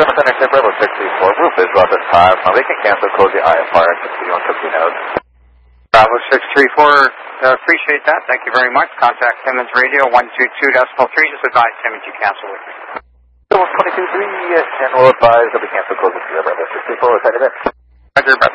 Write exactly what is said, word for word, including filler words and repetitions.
Seven Center Bravo six three four. Roof is rough at five. Now they can cancel. Close the I F R and continue on fifteen nodes. Bravo six three four. Uh, appreciate that. Thank you very much. Contact Simmons Radio one two two decimal three. Just advise Simmons you cancel with me. So one twenty-two three. And we'll advise that we cancel. Close the Bravo six three four. Side of it. Roger. Bye.